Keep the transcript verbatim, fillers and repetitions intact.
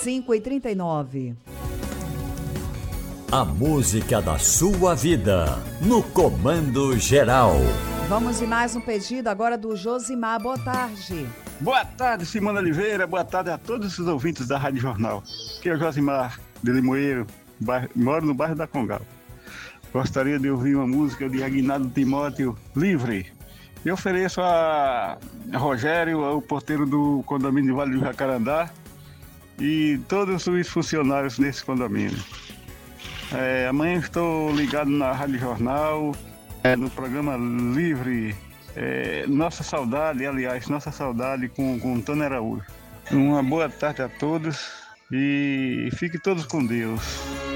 cinco e trinta e nove. A música da sua vida, no Comando Geral. Vamos de mais um pedido agora do Josimar. Boa tarde. Boa tarde, Simone Oliveira. Boa tarde a todos os ouvintes da Rádio Jornal. Aqui é o Josimar de Limoeiro, bairro, moro no bairro da Congal. Gostaria de ouvir uma música de Aguinaldo Timóteo, Livre. Eu ofereço a Rogério, o porteiro do condomínio Vale do Jacarandá, e todos os funcionários nesse condomínio. É, amanhã estou ligado na Rádio Jornal, é, no programa Livre, é, Nossa Saudade, aliás, Nossa Saudade com, com Tony Araújo. Uma boa tarde a todos e fiquem todos com Deus.